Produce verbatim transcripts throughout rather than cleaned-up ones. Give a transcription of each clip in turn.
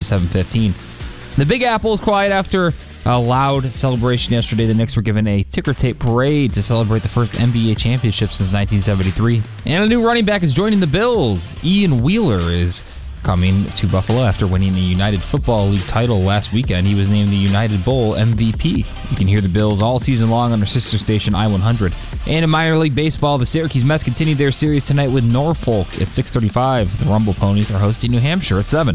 seven fifteen. The Big Apple is quiet after a loud celebration yesterday. The Knicks were given a ticker tape parade to celebrate the first N B A championship since nineteen seventy-three. And a new running back is joining the Bills. Ian Wheeler is coming to Buffalo after winning the United Football League title last weekend. He was named the United Bowl M V P. You can hear the Bills all season long on their sister station I one hundred. And in minor league baseball, the Syracuse Mets continued their series tonight with Norfolk at six thirty-five. The Rumble Ponies are hosting New Hampshire at seven.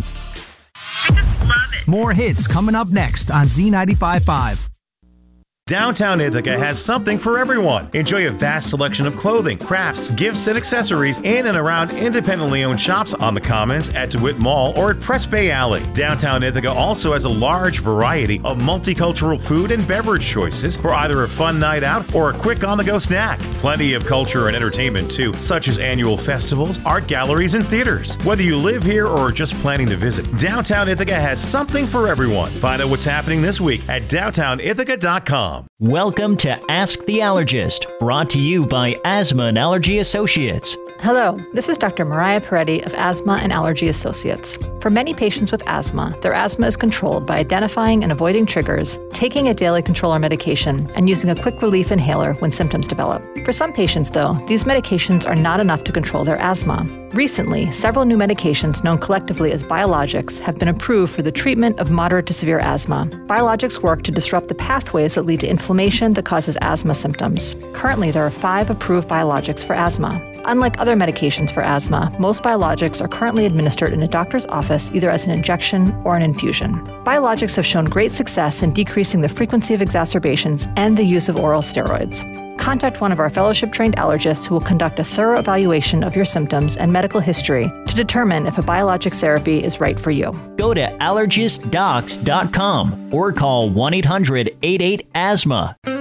More hits coming up next on Z ninety-five point five. Downtown Ithaca has something for everyone. Enjoy a vast selection of clothing, crafts, gifts, and accessories in and around independently owned shops on the Commons, at DeWitt Mall, or at Press Bay Alley. Downtown Ithaca also has a large variety of multicultural food and beverage choices for either a fun night out or a quick on-the-go snack. Plenty of culture and entertainment too, such as annual festivals, art galleries, and theaters. Whether you live here or are just planning to visit, Downtown Ithaca has something for everyone. Find out what's happening this week at downtown ithaca dot com. Welcome to Ask the Allergist, brought to you by Asthma and Allergy Associates. Hello, this is Doctor Mariah Peretti of Asthma and Allergy Associates. For many patients with asthma, their asthma is controlled by identifying and avoiding triggers, taking a daily controller medication, and using a quick relief inhaler when symptoms develop. For some patients, though, these medications are not enough to control their asthma. Recently, several new medications known collectively as biologics have been approved for the treatment of moderate to severe asthma. Biologics work to disrupt the pathways that lead to inflammation that causes asthma symptoms. Currently, there are five approved biologics for asthma. Unlike other medications for asthma, most biologics are currently administered in a doctor's office either as an injection or an infusion. Biologics have shown great success in decreasing the frequency of exacerbations and the use of oral steroids. Contact one of our fellowship-trained allergists who will conduct a thorough evaluation of your symptoms and medical history to determine if a biologic therapy is right for you. Go to allergist docs dot com or call one eight hundred eight eight asthma.